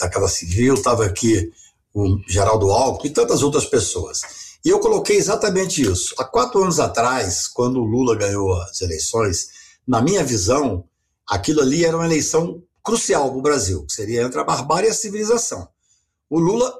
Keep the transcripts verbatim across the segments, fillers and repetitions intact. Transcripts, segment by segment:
da Casa Civil, estava aqui o Geraldo Alckmin e tantas outras pessoas. E eu coloquei exatamente isso. Há quatro anos atrás, quando o Lula ganhou as eleições, na minha visão, aquilo ali era uma eleição crucial para o Brasil, que seria entre a barbárie e a civilização. O Lula,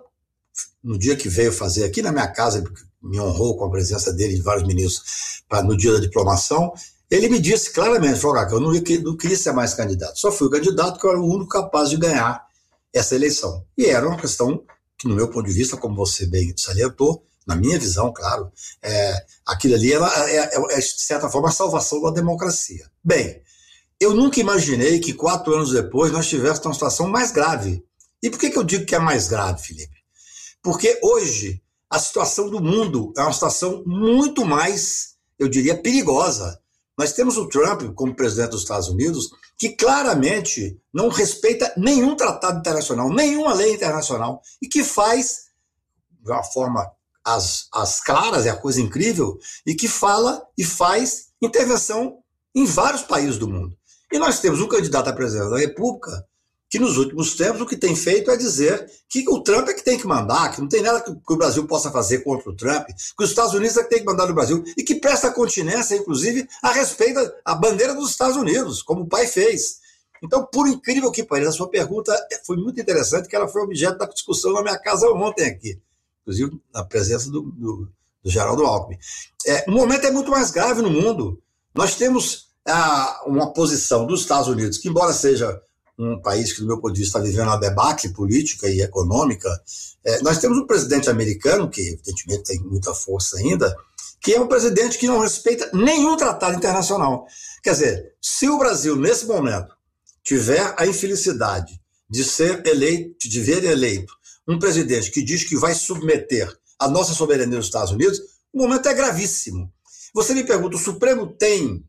no dia que veio fazer aqui na minha casa, me honrou com a presença dele e de vários ministros pra, no dia da diplomação, ele me disse claramente, falou, que eu não, não queria ser mais candidato, só fui candidato porque eu era o único capaz de ganhar essa eleição. E era uma questão que, no meu ponto de vista, como você bem salientou, na minha visão, claro, é, aquilo ali era, é, é, é, de certa forma, a salvação da democracia. Bem, eu nunca imaginei que quatro anos depois nós tivéssemos uma situação mais grave. E por que, que eu digo que é mais grave, Felipe? Porque hoje a situação do mundo é uma situação muito mais, eu diria, perigosa. Nós temos o Trump como presidente dos Estados Unidos, que claramente não respeita nenhum tratado internacional, nenhuma lei internacional, e que faz, de uma forma as, as claras, é a coisa incrível, e que fala e faz intervenção em vários países do mundo. E nós temos um candidato a presidente da República que nos últimos tempos o que tem feito é dizer que o Trump é que tem que mandar, que não tem nada que o Brasil possa fazer contra o Trump, que os Estados Unidos é que tem que mandar no Brasil, e que presta continência, inclusive, a respeito da bandeira dos Estados Unidos, como o pai fez. Então, por incrível que pareça, a sua pergunta foi muito interessante, que ela foi objeto da discussão na minha casa ontem aqui, inclusive na presença do, do, do Geraldo Alckmin. É, o momento é muito mais grave no mundo. Nós temos ah, uma posição dos Estados Unidos, que embora seja um país que, do meu ponto de vista, está vivendo uma debacle política e econômica, é, nós temos um presidente americano, que evidentemente tem muita força ainda, que é um presidente que não respeita nenhum tratado internacional. Quer dizer, se o Brasil, nesse momento, tiver a infelicidade de ser eleito, de ver eleito um presidente que diz que vai submeter a nossa soberania dos Estados Unidos, o momento é gravíssimo. Você me pergunta, o Supremo tem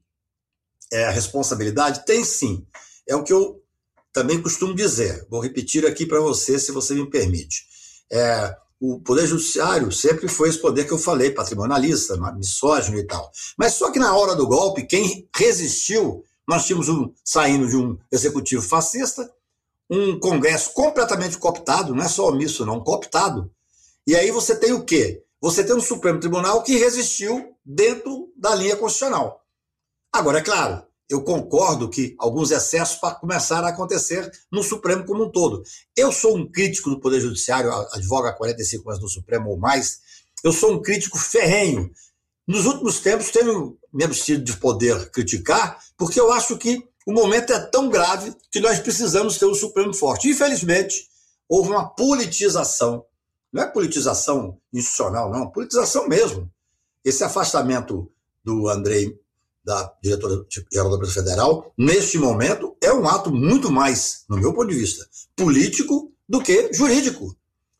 é, responsabilidade? Tem sim. É o que eu também costumo dizer, vou repetir aqui para você, se você me permite. É, o Poder Judiciário sempre foi esse poder que eu falei, patrimonialista, misógino e tal. Mas só que na hora do golpe, quem resistiu, nós tínhamos um, saindo de um executivo fascista, um Congresso completamente cooptado, não é só omisso não, cooptado. E aí você tem o quê? Você tem um Supremo Tribunal que resistiu dentro da linha constitucional. Agora, é claro, eu concordo que alguns excessos começaram a acontecer no Supremo como um todo. Eu sou um crítico do Poder Judiciário, advogo há quarenta e cinco anos no Supremo ou mais, eu sou um crítico ferrenho. Nos últimos tempos tenho me abstido de poder criticar, porque eu acho que o momento é tão grave que nós precisamos ter um Supremo forte. Infelizmente, houve uma politização, não é politização institucional, não, politização mesmo. Esse afastamento do Andrei da diretora-geral da Polícia Federal, neste momento, é um ato muito mais, no meu ponto de vista, político do que jurídico.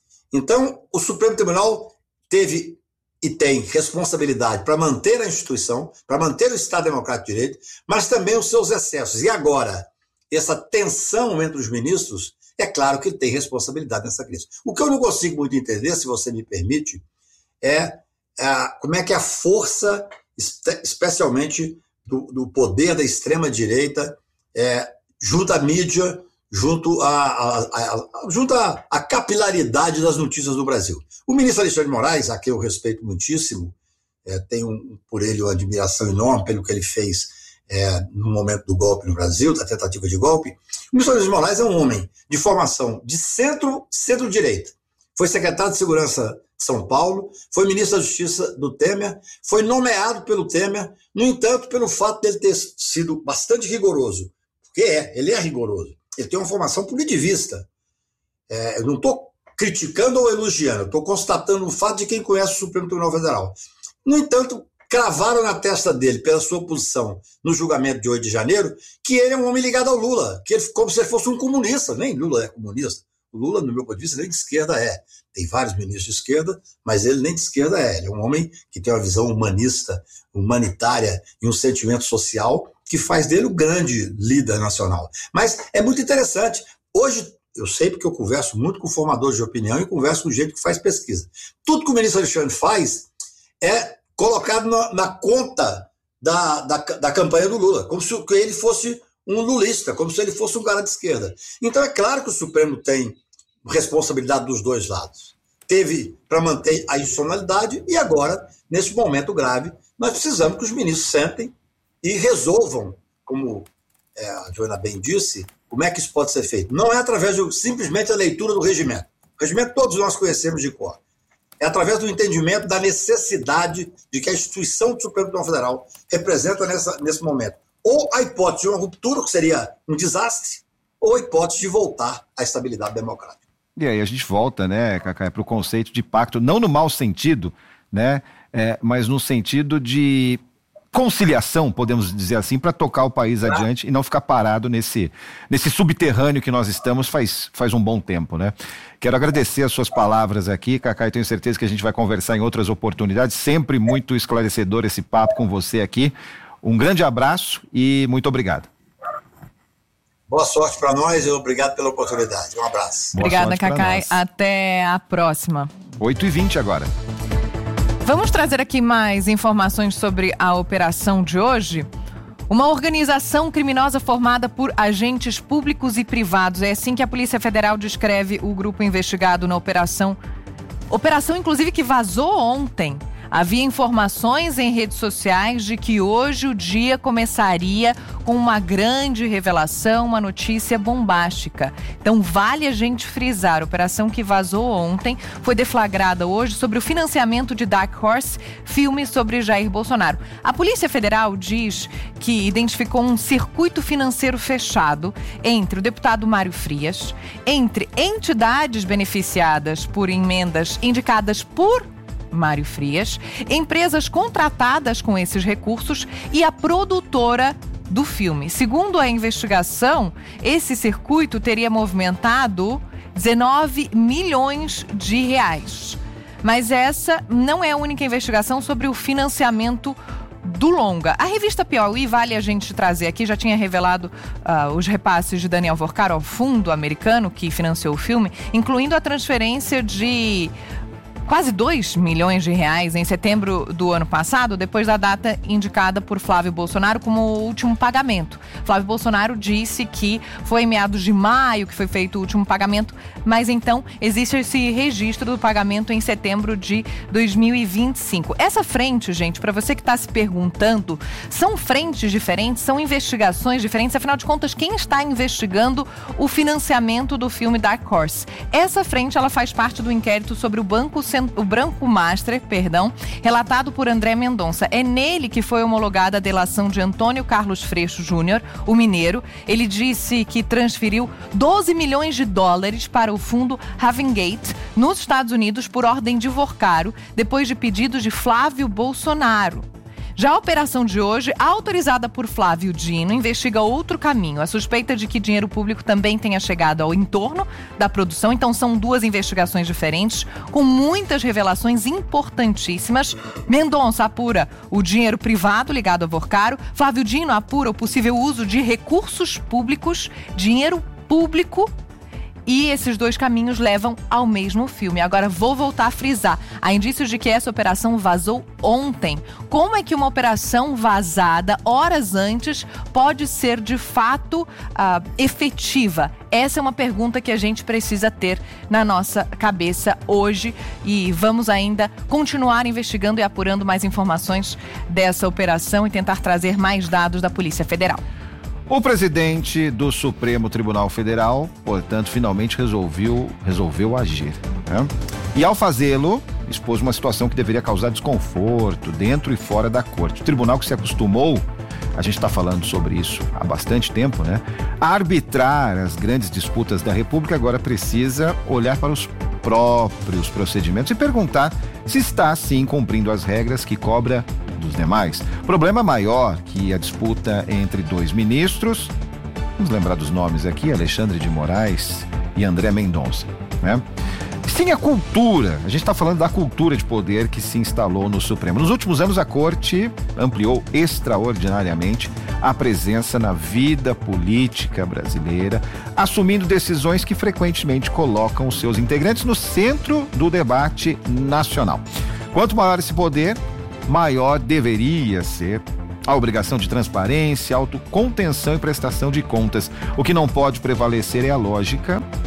Então, o Supremo Tribunal teve e tem responsabilidade para manter a instituição, para manter o Estado Democrático de Direito, mas também os seus excessos. E agora, essa tensão entre os ministros, é claro que ele tem responsabilidade nessa crise. O que eu não consigo muito entender, se você me permite, é a, como é que a força, especialmente do, do poder da extrema-direita, é, junto à mídia, junto à a, a, a, junto a, a capilaridade das notícias do Brasil. O ministro Alexandre de Moraes, a quem eu respeito muitíssimo, é, tenho um, por ele uma admiração enorme pelo que ele fez é, no momento do golpe no Brasil, da tentativa de golpe. O ministro Alexandre de Moraes é um homem de formação de centro, centro-direita. Foi secretário de Segurança de São Paulo, foi ministro da Justiça do Temer, foi nomeado pelo Temer, no entanto, pelo fato dele ter sido bastante rigoroso, porque é, ele é rigoroso, ele tem uma formação punitivista. É, eu não estou criticando ou elogiando, estou constatando o fato de quem conhece o Supremo Tribunal Federal. No entanto, cravaram na testa dele, pela sua posição no julgamento de oito de janeiro, que ele é um homem ligado ao Lula, que ele, como se ele fosse um comunista. Nem Lula é comunista. O Lula, no meu ponto de vista, nem de esquerda é. Tem vários ministros de esquerda, mas ele nem de esquerda é. Ele é um homem que tem uma visão humanista, humanitária e um sentimento social que faz dele o grande líder nacional. Mas é muito interessante. Hoje, eu sei porque eu converso muito com formadores de opinião e converso com gente que faz pesquisa. Tudo que o ministro Alexandre faz é colocado na, na conta da, da, da campanha do Lula, como se ele fosse um lulista, como se ele fosse um cara de esquerda. Então é claro que o Supremo tem responsabilidade dos dois lados. Teve para manter a institucionalidade e agora, nesse momento grave, nós precisamos que os ministros sentem e resolvam, como é, a Joana bem disse, como é que isso pode ser feito. Não é através de simplesmente a leitura do regimento. O regimento todos nós conhecemos de cor. É através do entendimento da necessidade de que a instituição do Supremo Tribunal Federal representa nessa, nesse momento ou a hipótese de uma ruptura, que seria um desastre, ou a hipótese de voltar à estabilidade democrática. E aí a gente volta, né, Cacá, para o conceito de pacto, não no mau sentido, né, é, mas no sentido de conciliação, podemos dizer assim, para tocar o país ah. adiante e não ficar parado nesse, nesse subterrâneo que nós estamos faz, faz um bom tempo, né? Quero agradecer as suas palavras aqui, Cacá, e tenho certeza que a gente vai conversar em outras oportunidades, sempre muito esclarecedor esse papo com você aqui. Um grande abraço e muito obrigado. Boa sorte para nós e obrigado pela oportunidade. Um abraço. Obrigada, Cacá. Até a próxima. oito e vinte agora. Vamos trazer aqui mais informações sobre a operação de hoje. Uma organização criminosa formada por agentes públicos e privados. É assim que a Polícia Federal descreve o grupo investigado na operação. Operação, inclusive, que vazou ontem. Havia informações em redes sociais de que hoje o dia começaria com uma grande revelação, uma notícia bombástica. Então vale a gente frisar, a operação que vazou ontem foi deflagrada hoje sobre o financiamento de Dark Horse, filme sobre Jair Bolsonaro. A Polícia Federal diz que identificou um circuito financeiro fechado entre o deputado Mário Frias, entre entidades beneficiadas por emendas indicadas por Mário Frias, empresas contratadas com esses recursos e a produtora do filme. Segundo a investigação, esse circuito teria movimentado dezenove milhões de reais. Mas essa não é a única investigação sobre o financiamento do longa. A revista Piauí, vale a gente trazer aqui, já tinha revelado uh, os repasses de Daniel Vorcaro ao fundo americano que financiou o filme, incluindo a transferência de quase dois milhões de reais em setembro do ano passado, depois da data indicada por Flávio Bolsonaro como o último pagamento. Flávio Bolsonaro disse que foi em meados de maio que foi feito o último pagamento, mas então existe esse registro do pagamento em setembro de dois mil e vinte e cinco. Essa frente, gente, para você que está se perguntando, são frentes diferentes, são investigações diferentes, afinal de contas, quem está investigando o financiamento do filme Dark Horse? Essa frente, ela faz parte do inquérito sobre o Banco Central o Branco Master, perdão, relatado por André Mendonça. É nele que foi homologada a delação de Antônio Carlos Freixo Júnior, o mineiro. Ele disse que transferiu doze milhões de dólares para o fundo Havengate, nos Estados Unidos, por ordem de Vorcaro, depois de pedidos de Flávio Bolsonaro. Já a operação de hoje, autorizada por Flávio Dino, investiga outro caminho. A suspeita de que dinheiro público também tenha chegado ao entorno da produção. Então são duas investigações diferentes, com muitas revelações importantíssimas. Mendonça apura o dinheiro privado ligado a Vorcaro. Flávio Dino apura o possível uso de recursos públicos, dinheiro público. E esses dois caminhos levam ao mesmo filme. Agora, vou voltar a frisar. Há indícios de que essa operação vazou ontem. Como é que uma operação vazada horas antes pode ser, de fato, uh, efetiva? Essa é uma pergunta que a gente precisa ter na nossa cabeça hoje. E vamos ainda continuar investigando e apurando mais informações dessa operação e tentar trazer mais dados da Polícia Federal. O presidente do Supremo Tribunal Federal, portanto, finalmente resolveu, resolveu agir, né? E ao fazê-lo, expôs uma situação que deveria causar desconforto dentro e fora da corte. O tribunal que se acostumou, a gente está falando sobre isso há bastante tempo, né? A arbitrar as grandes disputas da República, agora precisa olhar para os próprios procedimentos e perguntar se está, sim, cumprindo as regras que cobra dos demais. Problema maior que a disputa entre dois ministros, vamos lembrar dos nomes aqui, Alexandre de Moraes e André Mendonça, né? Sim, a cultura, a gente está falando da cultura de poder que se instalou no Supremo. Nos últimos anos, a Corte ampliou extraordinariamente a presença na vida política brasileira, assumindo decisões que frequentemente colocam os seus integrantes no centro do debate nacional. Quanto maior esse poder, maior deveria ser a obrigação de transparência, autocontenção e prestação de contas. O que não pode prevalecer é a lógica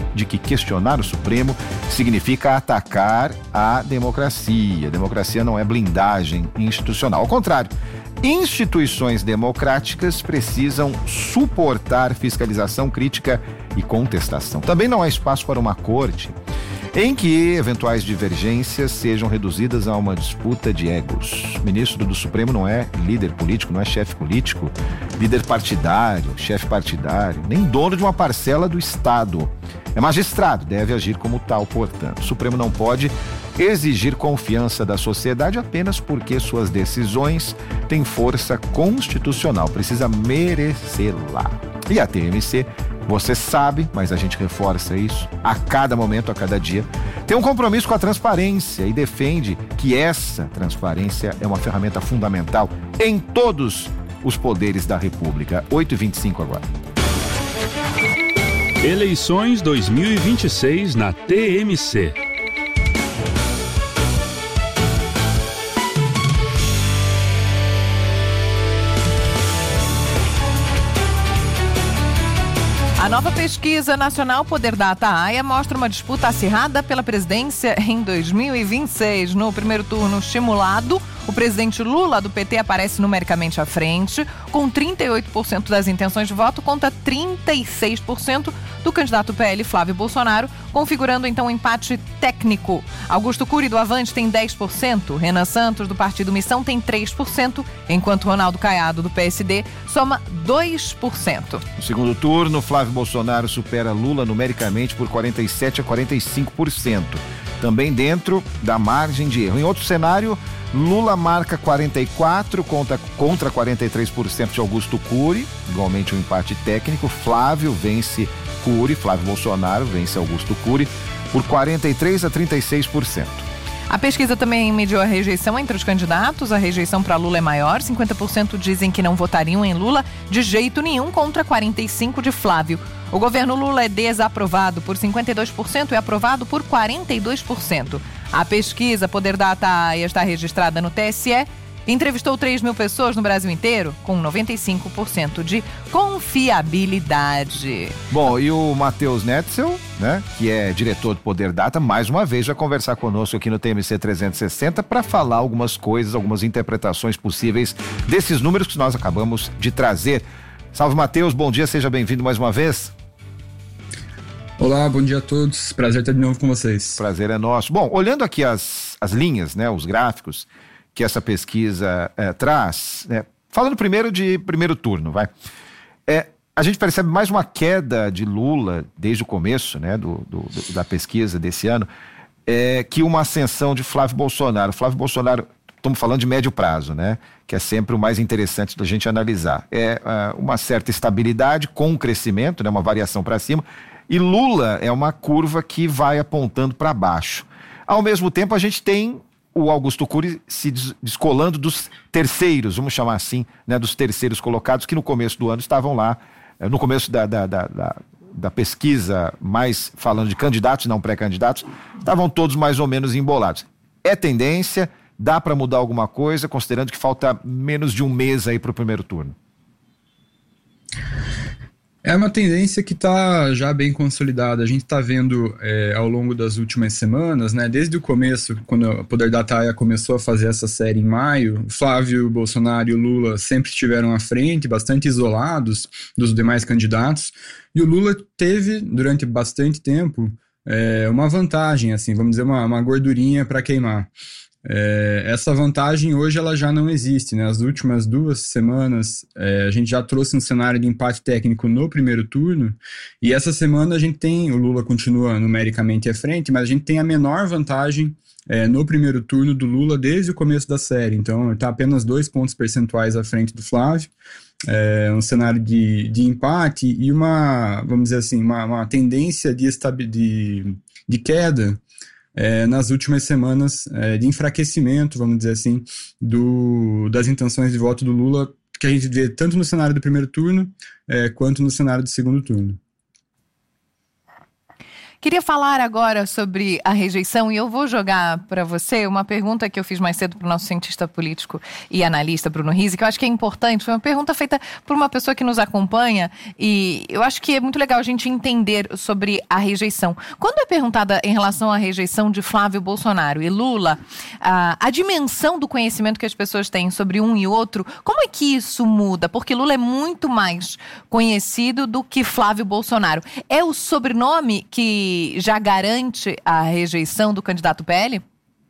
de que questionar o Supremo significa atacar a democracia. A democracia não é blindagem institucional. Ao contrário, instituições democráticas precisam suportar fiscalização, crítica e contestação. Também não há espaço para uma corte em que eventuais divergências sejam reduzidas a uma disputa de egos. O ministro do Supremo não é líder político, não é chefe político, líder partidário, chefe partidário, nem dono de uma parcela do Estado. É magistrado, deve agir como tal, portanto. O Supremo não pode exigir confiança da sociedade apenas porque suas decisões têm força constitucional. Precisa merecê-la. E a T M C, você sabe, mas a gente reforça isso a cada momento, a cada dia, tem um compromisso com a transparência e defende que essa transparência é uma ferramenta fundamental em todos os poderes da República. oito e vinte e cinco agora. Eleições dois mil e vinte e seis na T M C. A nova pesquisa nacional Poder Data A I A mostra uma disputa acirrada pela presidência em dois mil e vinte e seis. No primeiro turno simulado, o presidente Lula, do P T, aparece numericamente à frente, com trinta e oito por cento das intenções de voto contra trinta e seis por cento do candidato P L Flávio Bolsonaro, configurando então um empate técnico. Augusto Cury, do Avante, tem dez por cento, Renan Santos, do Partido Missão, tem três por cento, enquanto Ronaldo Caiado, do P S D, soma dois por cento. No segundo turno, Flávio Bolsonaro supera Lula numericamente por quarenta e sete a quarenta e cinco por cento, também dentro da margem de erro. Em outro cenário, Lula marca quarenta e quatro contra, contra quarenta e três por cento de Augusto Cury, igualmente um empate técnico. Flávio vence Cury, Flávio Bolsonaro vence Augusto Cury por quarenta e três a trinta e seis por cento. A pesquisa também mediu a rejeição entre os candidatos. A rejeição para Lula é maior, cinquenta por cento dizem que não votariam em Lula de jeito nenhum, contra quarenta e cinco por cento de Flávio. O governo Lula é desaprovado por cinquenta e dois por cento e aprovado por quarenta e dois por cento. A pesquisa Poder Data A I A está registrada no T S E, entrevistou três mil pessoas no Brasil inteiro, com noventa e cinco por cento de confiabilidade. Bom, e o Matheus Netzel, né, que é diretor do Poder Data, mais uma vez vai conversar conosco aqui no T M C trezentos e sessenta para falar algumas coisas, algumas interpretações possíveis desses números que nós acabamos de trazer. Salve, Matheus, bom dia, seja bem-vindo mais uma vez. Olá, bom dia a todos, prazer estar de novo com vocês. Prazer é nosso. Bom, olhando aqui as, as linhas, né, os gráficos que essa pesquisa é, traz, né, falando primeiro de primeiro turno, vai, é, a gente percebe mais uma queda de Lula desde o começo, né, do, do, do, da pesquisa desse ano, é, que uma ascensão de Flávio Bolsonaro. Flávio Bolsonaro, estamos falando de médio prazo, né, que é sempre o mais interessante da gente analisar. É uh, uma certa estabilidade com um crescimento, né, uma variação para cima, e Lula é uma curva que vai apontando para baixo. Ao mesmo tempo, a gente tem o Augusto Cury se descolando dos terceiros, vamos chamar assim, né, dos terceiros colocados, que no começo do ano estavam lá, no começo da, da, da, da, da pesquisa, mais falando de candidatos, não pré-candidatos, estavam todos mais ou menos embolados. É tendência, dá para mudar alguma coisa, considerando que falta menos de um mês aí para o primeiro turno? É uma tendência que está já bem consolidada. A gente está vendo é, ao longo das últimas semanas, né, desde o começo, quando a Poder Data A I A começou a fazer essa série em maio, Flávio Bolsonaro e o Lula sempre estiveram à frente, bastante isolados dos demais candidatos, e o Lula teve, durante bastante tempo, é, uma vantagem, assim, vamos dizer, uma, uma gordurinha para queimar. É, essa vantagem hoje ela já não existe, né? As últimas duas semanas é, a gente já trouxe um cenário de empate técnico no primeiro turno, e essa semana a gente tem, o Lula continua numericamente à frente, mas a gente tem a menor vantagem é, no primeiro turno do Lula desde o começo da série. Então ele está apenas dois pontos percentuais à frente do Flávio, é, um cenário de, de empate e uma, vamos dizer assim, uma, uma tendência de, estabi- de, de queda É, nas últimas semanas, é, de enfraquecimento, vamos dizer assim, do, das intenções de voto do Lula, que a gente vê tanto no cenário do primeiro turno, é, quanto no cenário do segundo turno. Queria falar agora sobre a rejeição e eu vou jogar para você uma pergunta que eu fiz mais cedo para o nosso cientista político e analista Bruno Rizzi, que eu acho que é importante. Foi uma pergunta feita por uma pessoa que nos acompanha e eu acho que é muito legal a gente entender sobre a rejeição. Quando é perguntada em relação à rejeição de Flávio Bolsonaro e Lula, a, a dimensão do conhecimento que as pessoas têm sobre um e outro, como é que isso muda? Porque Lula é muito mais conhecido do que Flávio Bolsonaro. É o sobrenome que já garante a rejeição do candidato P L?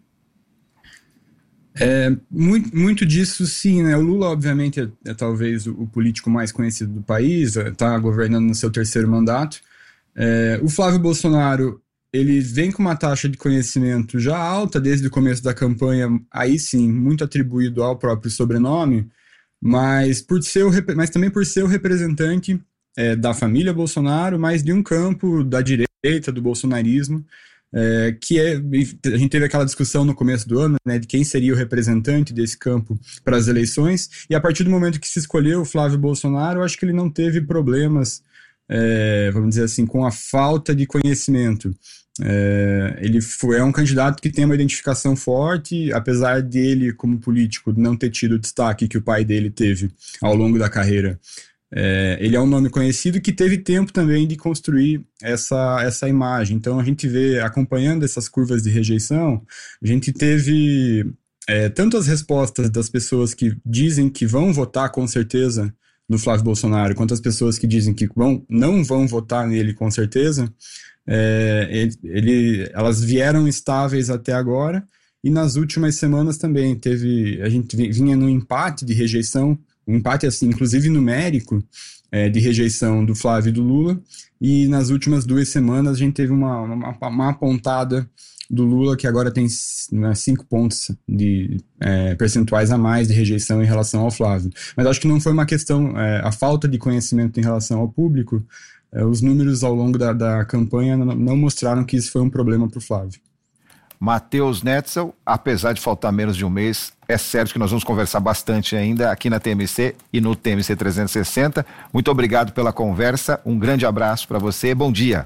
É, muito, muito disso sim, né? O Lula, obviamente, é, é talvez o, o político mais conhecido do país, está governando no seu terceiro mandato. É, o Flávio Bolsonaro, ele vem com uma taxa de conhecimento já alta desde o começo da campanha, aí sim, muito atribuído ao próprio sobrenome, mas, por ser o, mas também por ser o representante é, da família Bolsonaro, mas de um campo da direita, do bolsonarismo, é, que é, a gente teve aquela discussão no começo do ano, né, de quem seria o representante desse campo para as eleições, e a partir do momento que se escolheu o Flávio Bolsonaro, eu acho que ele não teve problemas, é, vamos dizer assim, com a falta de conhecimento. É, ele foi, é um candidato que tem uma identificação forte, apesar dele, como político, não ter tido o destaque que o pai dele teve ao longo da carreira. É, ele é um nome conhecido que teve tempo também de construir essa, essa imagem. Então a gente vê, acompanhando essas curvas de rejeição, a gente teve é, tanto as respostas das pessoas que dizem que vão votar com certeza no Flávio Bolsonaro, quanto as pessoas que dizem que vão, não vão votar nele com certeza. É, ele, ele, elas vieram estáveis até agora, e nas últimas semanas também teve, a gente vinha num empate de rejeição, um empate, assim, inclusive numérico, é, de rejeição do Flávio e do Lula, e nas últimas duas semanas a gente teve uma, uma, uma apontada do Lula, que agora tem né, cinco pontos de, é, percentuais a mais de rejeição em relação ao Flávio. Mas acho que não foi uma questão, é, a falta de conhecimento em relação ao público, é, os números ao longo da, da campanha não, não mostraram que isso foi um problema para o Flávio. Matheus Netzel, apesar de faltar menos de um mês, é certo que nós vamos conversar bastante ainda aqui na T M C e no T M C trezentos e sessenta. Muito obrigado pela conversa, um grande abraço para você, bom dia.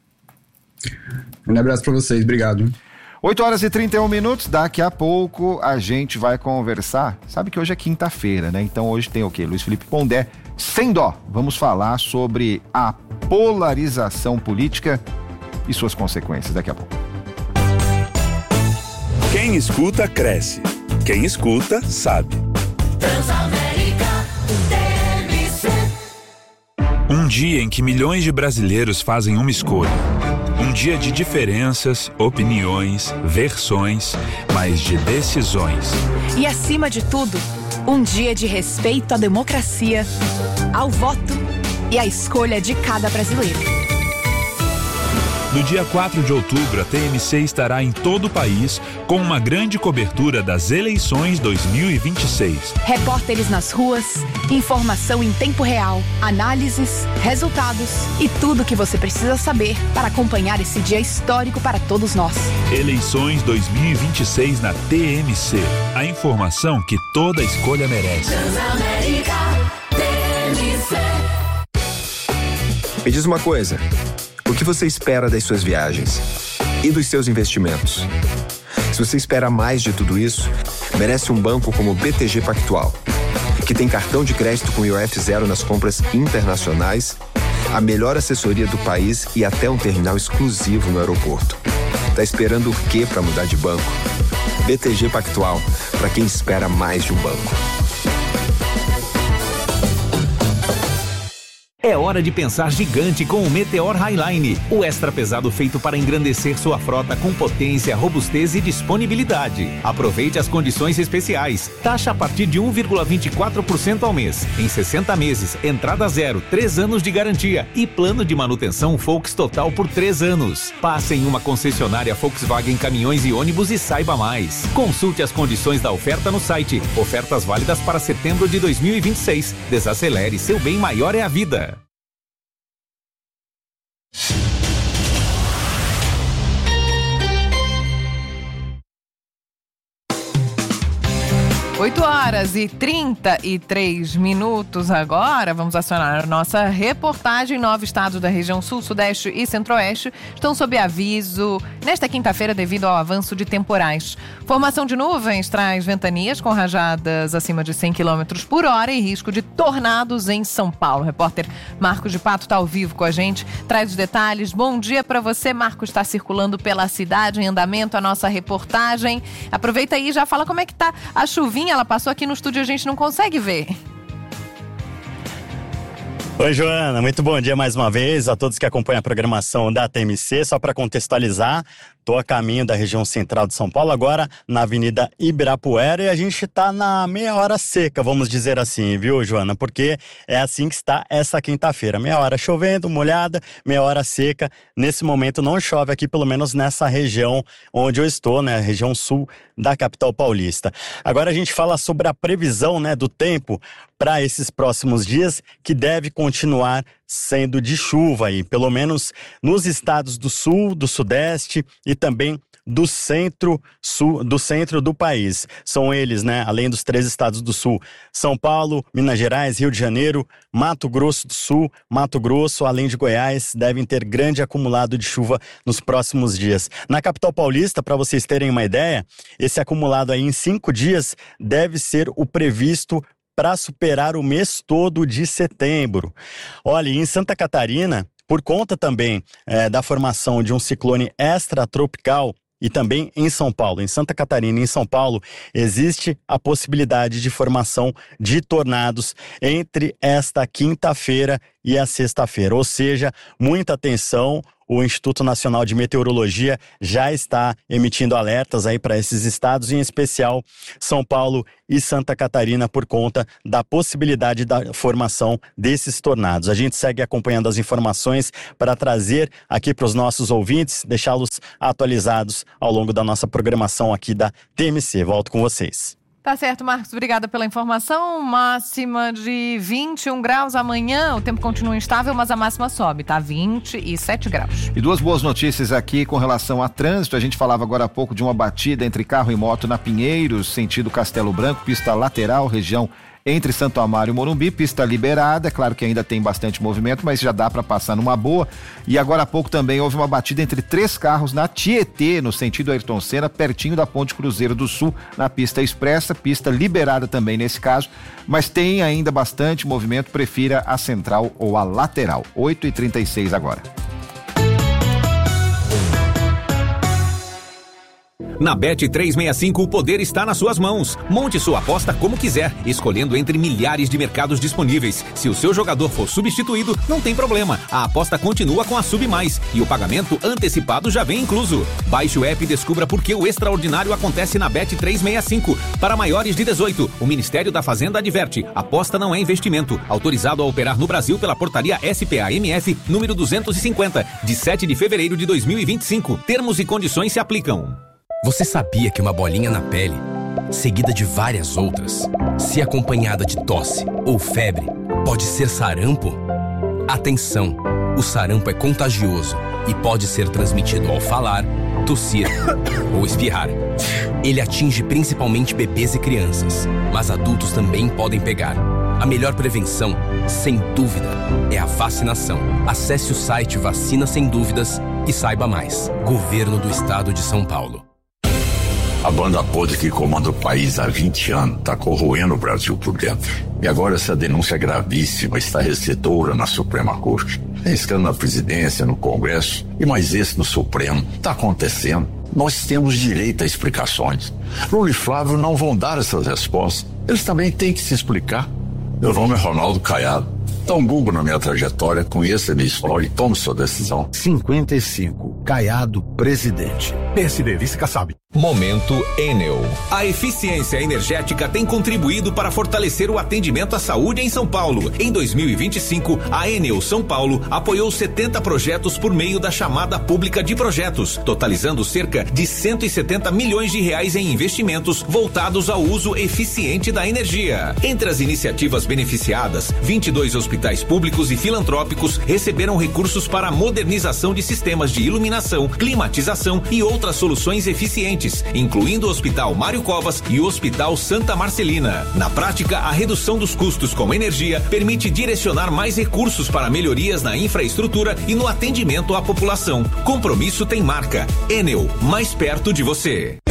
Um abraço para vocês, obrigado. oito horas e trinta e um minutos, daqui a pouco a gente vai conversar. Sabe que hoje é quinta-feira, né? Então hoje tem o quê? Luiz Felipe Pondé, sem dó. Vamos falar sobre a polarização política e suas consequências daqui a pouco. Quem escuta, cresce. Quem escuta, sabe. Transamérica T M C. Um dia em que milhões de brasileiros fazem uma escolha. Um dia de diferenças, opiniões, versões, mas de decisões. E acima de tudo, um dia de respeito à democracia, ao voto e à escolha de cada brasileiro. No dia quatro de outubro, a T M C estará em todo o país com uma grande cobertura das eleições dois mil e vinte e seis. Repórteres nas ruas, informação em tempo real, análises, resultados e tudo o que você precisa saber para acompanhar esse dia histórico para todos nós. Eleições dois mil e vinte e seis na T M C. A informação que toda escolha merece. Transamérica T M C. Me diz uma coisa. O que você espera das suas viagens? E dos seus investimentos? Se você espera mais de tudo isso, merece um banco como o B T G Pactual, que tem cartão de crédito com I O F zero nas compras internacionais, a melhor assessoria do país e até um terminal exclusivo no aeroporto. Tá esperando o quê para mudar de banco? B T G Pactual, para quem espera mais de um banco. É hora de pensar gigante com o Meteor Highline, o extra pesado feito para engrandecer sua frota com potência, robustez e disponibilidade. Aproveite as condições especiais. Taxa a partir de um vírgula vinte e quatro por cento ao mês. Em sessenta meses, entrada zero, três anos de garantia e plano de manutenção Volks Total por três anos. Passe em uma concessionária Volkswagen Caminhões e Ônibus e saiba mais. Consulte as condições da oferta no site. Ofertas válidas para setembro de dois mil e vinte e seis. Desacelere, seu bem maior é a vida. oito horas e trinta e três minutos agora. Vamos acionar a nossa reportagem. Nove estados da região sul, sudeste e centro-oeste estão sob aviso nesta quinta-feira devido ao avanço de temporais. Formação de nuvens traz ventanias com rajadas acima de cem quilômetros por hora e risco de tornados em São Paulo. O repórter Marcos de Pato está ao vivo com a gente, traz os detalhes. Bom dia para você, Marcos. Está circulando pela cidade em andamento a nossa reportagem. Aproveita aí e já fala como é que tá a chuvinha. Ela passou aqui no estúdio e a gente não consegue ver. Oi, Joana, muito bom dia mais uma vez a todos que acompanham a programação da T M C. Só para contextualizar, estou a caminho da região central de São Paulo, agora na Avenida Ibirapuera, e a gente está na meia hora seca, vamos dizer assim, viu, Joana? Porque é assim que está essa quinta-feira, meia hora chovendo, molhada, meia hora seca. Nesse momento não chove aqui, pelo menos nessa região onde eu estou, né, região sul da capital paulista. Agora a gente fala sobre a previsão, né, do tempo para esses próximos dias, que deve continuar sendo de chuva aí, pelo menos nos estados do sul, do sudeste e também do centro sul, do centro do país. São eles, né, além dos três estados do sul, São Paulo, Minas Gerais, Rio de Janeiro, Mato Grosso do Sul, Mato Grosso, além de Goiás, devem ter grande acumulado de chuva nos próximos dias. Na capital paulista, para vocês terem uma ideia, esse acumulado aí em cinco dias deve ser o previsto para superar o mês todo de setembro. Olha, em Santa Catarina, por conta também é, da formação de um ciclone extratropical, e também em São Paulo, em Santa Catarina e em São Paulo, existe a possibilidade de formação de tornados entre esta quinta-feira e a sexta-feira. Ou seja, muita atenção. O Instituto Nacional de Meteorologia já está emitindo alertas aí para esses estados, em especial São Paulo e Santa Catarina, por conta da possibilidade da formação desses tornados. A gente segue acompanhando as informações para trazer aqui para os nossos ouvintes, deixá-los atualizados ao longo da nossa programação aqui da T M C. Volto com vocês. Tá certo, Marcos. Obrigada pela informação. Máxima de vinte e um graus amanhã. O tempo continua instável, mas a máxima sobe, tá? vinte e sete graus. E duas boas notícias aqui com relação a trânsito. A gente falava agora há pouco de uma batida entre carro e moto na Pinheiros, sentido Castelo Branco, pista lateral, região entre Santo Amaro e Morumbi, pista liberada. É claro que ainda tem bastante movimento, mas já dá para passar numa boa. E agora há pouco também houve uma batida entre três carros na Tietê, no sentido Ayrton Senna, pertinho da Ponte Cruzeiro do Sul, na pista expressa, pista liberada também nesse caso, mas tem ainda bastante movimento. Prefira a central ou a lateral. oito e trinta e seis agora. Na Bet trezentos e sessenta e cinco, o poder está nas suas mãos. Monte sua aposta como quiser, escolhendo entre milhares de mercados disponíveis. Se o seu jogador for substituído, não tem problema. A aposta continua com a Sub Mais e o pagamento antecipado já vem incluso. Baixe o app e descubra por que o extraordinário acontece na Bet trezentos e sessenta e cinco. Para maiores de dezoito, o Ministério da Fazenda adverte: aposta não é investimento. Autorizado a operar no Brasil pela portaria S P A M F número duzentos e cinquenta, de sete de fevereiro de dois mil e vinte e cinco. Termos e condições se aplicam. Você sabia que uma bolinha na pele, seguida de várias outras, se acompanhada de tosse ou febre, pode ser sarampo? Atenção! O sarampo é contagioso e pode ser transmitido ao falar, tossir ou espirrar. Ele atinge principalmente bebês e crianças, mas adultos também podem pegar. A melhor prevenção, sem dúvida, é a vacinação. Acesse o site Vacina Sem Dúvidas e saiba mais. Governo do Estado de São Paulo. A banda podre que comanda o país há vinte anos está corroendo o Brasil por dentro. E agora essa denúncia gravíssima está recebedora na Suprema Corte. Tem escândalo na presidência, no Congresso e mais esse no Supremo. Está acontecendo. Nós temos direito a explicações. Lula e Flávio não vão dar essas respostas. Eles também têm que se explicar. Meu nome é Ronaldo Caiado. Dá um Google na minha trajetória, conheça a minha história e tome sua decisão. cinquenta e cinco, Caiado, presidente. P S D, vice-Kassab. Momento Enel. A eficiência energética tem contribuído para fortalecer o atendimento à saúde em São Paulo. Em dois mil e vinte e cinco, a Enel São Paulo apoiou setenta projetos por meio da chamada pública de projetos, totalizando cerca de cento e setenta milhões de reais em investimentos voltados ao uso eficiente da energia. Entre as iniciativas beneficiadas, vinte e dois hospitais públicos e filantrópicos receberam recursos para a modernização de sistemas de iluminação, climatização e outras soluções eficientes, diferentes, incluindo o Hospital Mário Covas e o Hospital Santa Marcelina. Na prática, a redução dos custos com energia permite direcionar mais recursos para melhorias na infraestrutura e no atendimento à população. Compromisso tem marca. Enel, mais perto de você.